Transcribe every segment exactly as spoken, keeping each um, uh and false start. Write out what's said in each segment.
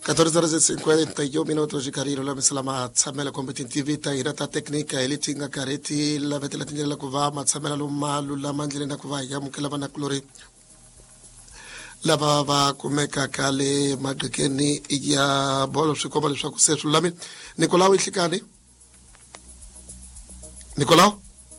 catorze horas e cinquenta e um minutos de cariro la misalama tsamela competitivita irata teknika elitinga kareti la vetela tinjela kuva matsamela lumalu la manjele na kuva ya mukela bana klori la baba kumeka kale magekeni ya bolo shikoba le shako sesu lami Nicolau Ichikani Nicolau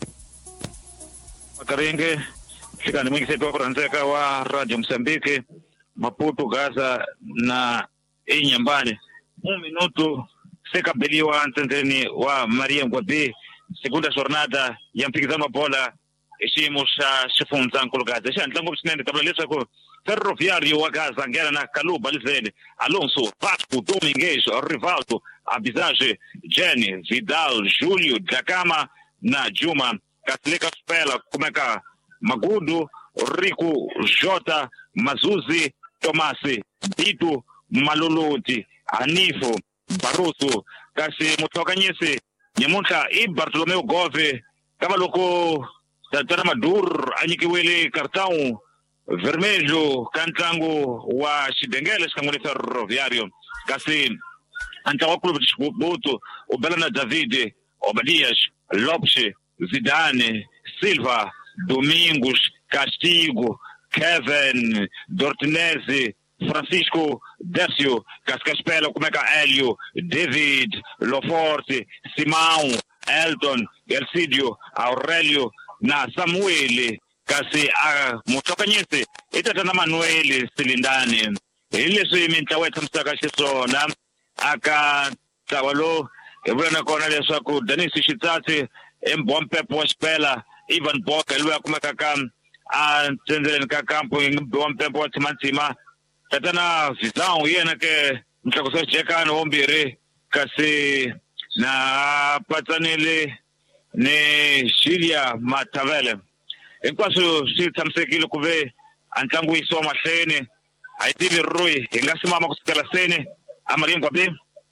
Makarenge Ichikani mwingi setu wako ranzeka wa Radio Msambiki Maputo Gaza na Inyambani um minuto sekabeliwa ntendeni wa Maria Ngwabi segunda jornada ya mpikizano wa bola ishimo sha shifunza nkulu Gaza shantlango bisinende tablalesa ko Ferroviário wa Gaza ngena na Kaluba Lizene Alonso Pasco Domingues Rivaldo Abizage Jenny Vidal Júlio Dacama na Juma Katleka Spela kumeka Magudu Rico Jota Mazuzi Tomasi Bitu Maluluti Anifo Baruso kasi mutokanyese nyamunta i Bartolomeu Gove kama loko tatana Madur anyikiwele cartão vermelho cantango wa Xidengele skangone Ferroviário kasi anta wa clube de Boto o Belana David Obadias Lopes Zidane Silva Domingos Castigo Kevin Dortinese Francisco Décio Cascaspelo Kumeka Hélio David Loforte Simão Elton Ercidio Aurelio na Samuele kasi a mutokanyese itata na Manuel Silindane ile so imenta wethu msaka xisona aka tawalo ebona kona leswaku Denis Xitsatsi embompe pospela Ivan Boka lwa kumeka kam a tendelen ka campo embompe potsima tatana visão yena ke mtlakoso chekano ombire kasi na patsanele ne Shilia Matavele Enquanto se tamsekile kuve antlangu isoma hlene ayitivi rui ingasimama kusikela sene Amaria Ngwabi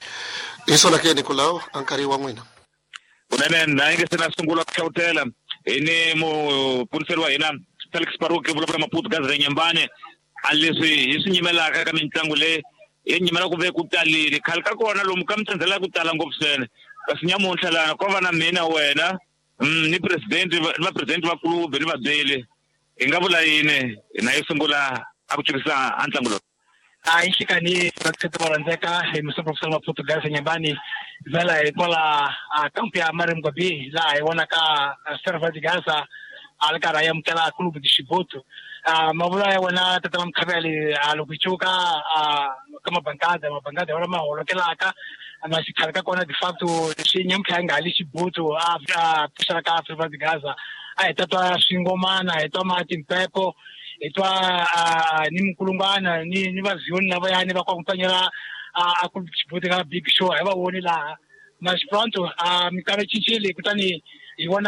iso la ke Nicolau ankari wa mwina unene na ingesena sungula kuchautela ene mo punselwa ina Felix Paruke vula Maputo Gaza Nyambane alisi isinyimela ka kamintlangu le yenyimela kuve kutalile khalika kona lo mukamtsandzela kutala ngopsene kasi nyamunhla lana kwava na mina wena Mm, ni president va president va club ni va bele ingavula yini na yisungula akuchikisa antlangulo a Ichikani praktika baranzeka msa professor Maputo Gaza Nyambani vela ikola kampi ya Maria Ngwabi la iwana ka serva de Gaza alkara ya mtala club de Shiboto mavula ya wana tatama mkhabeli alokuchuka kama bankada mabangada wala maholo aka amasikhalika kona de facto xinyamkha ngali Shiboto a pisala ka serva de Gaza a etatwa swingomana etwa Martin Pepo etwa ni mkulungana ni ni vazioni lava yani va kwampanyela a ku Shiboto ka big show ava woni la mas pronto a mikave chichile kutani iwana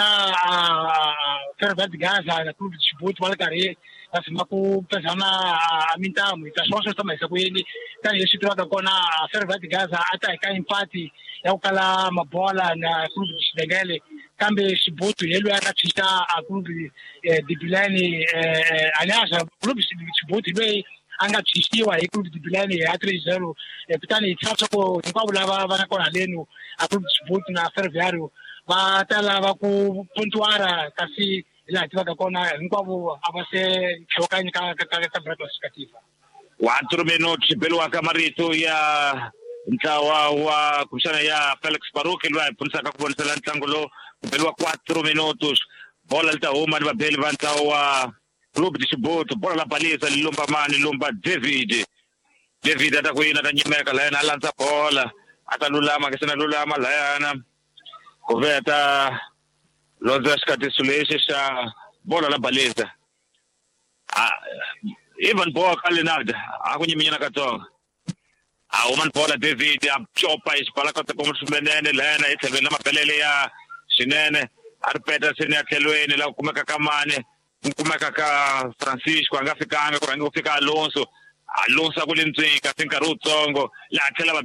Ferroviário de Gaza na clube de Shiboto valkare asima ku pesana amintamu itashoso tama isakuyeni tani yesitrata kona Ferroviário de Gaza ata ka empate ya ukala mabola na clube de Xidengele kambe Shiboto yelo yakachita a clube de Bilani aliás clube de Shiboto le anga chishiwa e clube de Bilani ya three zero pitani ithatha ko ngabula bana kona lenu a clube de Shiboto na Ferroviário va tala va ku puntuara kasi ila tiva kona ngwabo abase chokani ka ka ka brato sikativa quatro minutos pelo acamarito ya ntawa wa kushana ya Felix Paruke lwa punsaka kubonela ntlangulo pelo quatro minutos bola alta uma va bele vanta wa clube de Shiboto bola la baliza lomba mani lomba David David atakwina tanyimeka lana lanza bola atalulama kesena lulama lana Koveta Loza skati suleshe sha bola la baleza ah Ivan Boka Leonard akunyiminyana katonga ah uman bola David abchopa isipala kota komsumenene lana ithebela mabelele ya Shinene arpeta sene athelweni la kumeka kamane kumeka ka Francisco angafikanga kuranga kufika Alonso Alonso kulentsika sinkarutsongo la thela